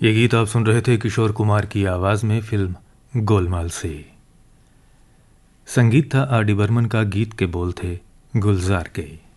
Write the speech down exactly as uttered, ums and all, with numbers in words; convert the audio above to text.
ये गीत आप सुन रहे थे किशोर कुमार की आवाज में फिल्म गोलमाल से। संगीत था आर डी बर्मन का, गीत के बोल थे गुलजार के।